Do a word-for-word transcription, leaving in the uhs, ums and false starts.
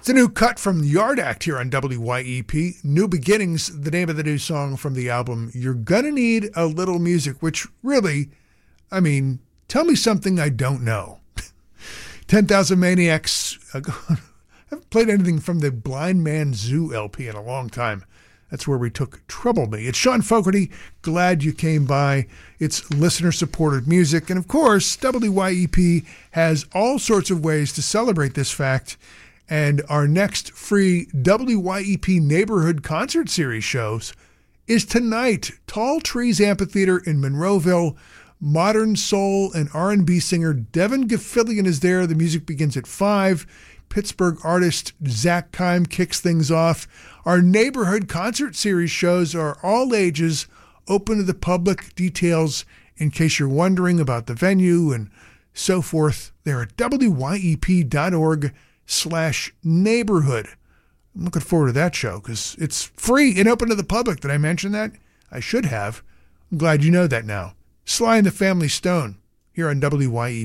It's a new cut from Yard Act here on W Y E P. New Beginnings, the name of the new song from the album You're Gonna Need a Little Music, which really, I mean, tell me something I don't know. ten thousand Maniacs. Uh, I haven't played anything from the Blind Man Zoo L P in a long time. That's where we took Trouble Me. It's Sean Fogarty. Glad you came by. It's listener-supported music. And, of course, W Y E P has all sorts of ways to celebrate this fact. And our next free W Y E P Neighborhood Concert Series shows is tonight. Tall Trees Amphitheater in Monroeville. Modern soul and R and B singer Devin Gafillion is there. The music begins at five. Pittsburgh artist Zach Keim kicks things off. Our Neighborhood Concert Series shows are all ages, open to the public. Details, in case you're wondering about the venue and so forth, they're at wyep.org slash neighborhood. I'm looking forward to that show because it's free and open to the public. Did I mention that? I should have. I'm glad you know that now. Sly and the Family Stone here on W Y E P.